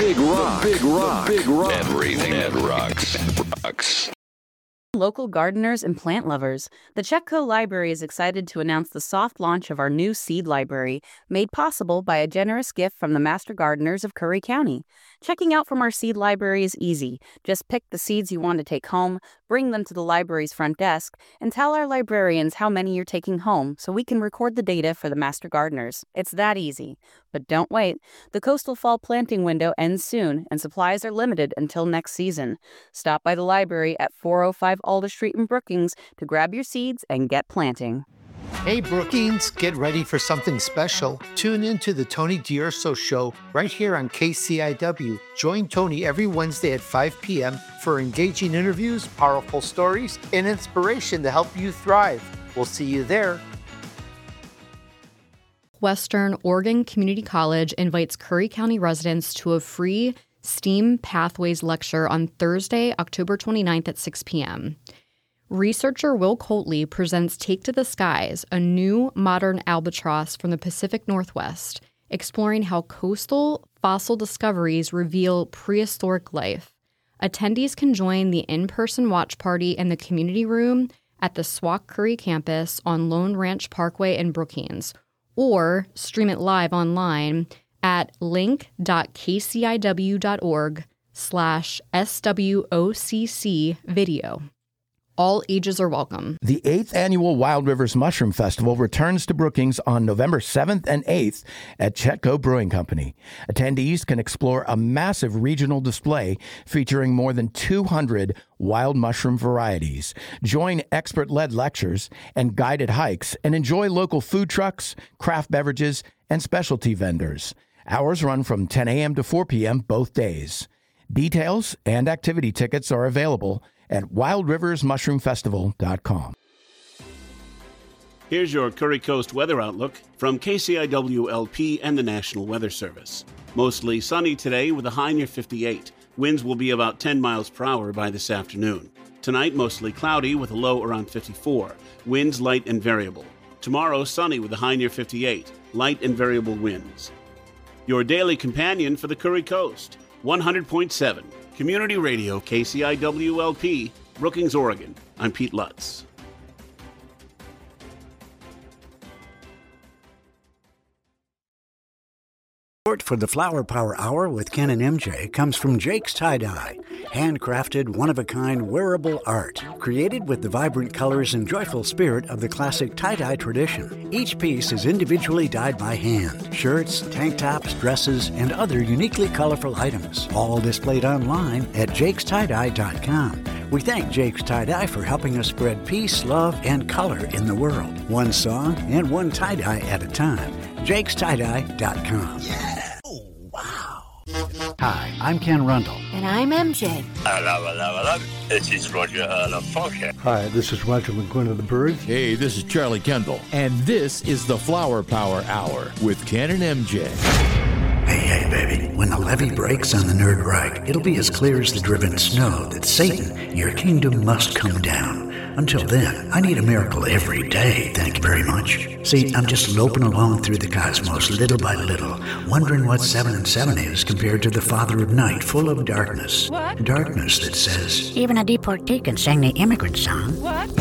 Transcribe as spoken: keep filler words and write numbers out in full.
Big Rock. The Big Rock. The Big Rock. Everything that rocks. Rocks. Local gardeners and plant lovers, the Chetco Library is excited to announce the soft launch of our new seed library, made possible by a generous gift from the Master Gardeners of Curry County. Checking out from our seed library is easy. Just pick the seeds you want to take home, bring them to the library's front desk, and tell our librarians how many you're taking home so we can record the data for the Master Gardeners. It's that easy. But don't wait. The coastal fall planting window ends soon, and supplies are limited until next season. Stop by the library at four oh five Alder Street in Brookings to grab your seeds and get planting. Hey Brookings, get ready for something special. Tune in to the Tony D'Urso Show right here on K C I W. Join Tony every Wednesday at five p.m. for engaging interviews, powerful stories, and inspiration to help you thrive. We'll see you there. Western Oregon Community College invites Curry County residents to a free STEAM Pathways lecture on Thursday, October twenty-ninth at six p.m. Researcher Will Coatley presents Take to the Skies, a new modern albatross from the Pacific Northwest, exploring how coastal fossil discoveries reveal prehistoric life. Attendees can join the in-person watch party in the community room at the Swauk Curry campus on Lone Ranch Parkway in Brookings, or stream it live online at link.kciw.org slash SWOCC video. All ages are welcome. The eighth Annual Wild Rivers Mushroom Festival returns to Brookings on November seventh and eighth at Chetco Brewing Company. Attendees can explore a massive regional display featuring more than two hundred wild mushroom varieties, join expert-led lectures and guided hikes, and enjoy local food trucks, craft beverages, and specialty vendors. Hours run from ten a.m. to four p.m. both days. Details and activity tickets are available at wild rivers mushroom festival dot com. Here's your Curry Coast weather outlook from K C I W L P and the National Weather Service. Mostly sunny today with a high near fifty-eight. Winds will be about ten miles per hour by this afternoon. Tonight, mostly cloudy with a low around fifty-four. Winds light and variable. Tomorrow, sunny with a high near fifty-eight. Light and variable winds. Your daily companion for the Curry Coast, one hundred point seven. Community Radio, K C I W L P, Brookings, Oregon. I'm Pete Lutz. Support for the Flower Power Hour with Ken and M J comes from Jake's Tie-Dye, handcrafted, one-of-a-kind wearable art, created with the vibrant colors and joyful spirit of the classic tie-dye tradition. Each piece is individually dyed by hand. Shirts, tank tops, dresses, and other uniquely colorful items, all displayed online at jakes tie dye dot com. We thank Jake's Tie-Dye for helping us spread peace, love, and color in the world. One song and one tie-dye at a time. jakes tie dye dot com. Yeah. Oh, wow. Hi, I'm Ken Rundle. And I'm M J. Hello, hello, hello. This is Roger Earl of Falkirk. Hi, this is Roger McGuinn of the Birds. Hey, this is Charlie Kendall. And this is the Flower Power Hour with Ken and M J. Hey, hey, baby. When the levee breaks on the Nerd Right, it'll be as clear as the driven snow that Satan, your kingdom must come down. Until then, I need a miracle every day, thank you very much. See, I'm just loping along through the cosmos little by little, wondering what seven and seven is compared to the Father of Night, full of darkness. What? Darkness that says... Even a deportee can sing the immigrant song. What?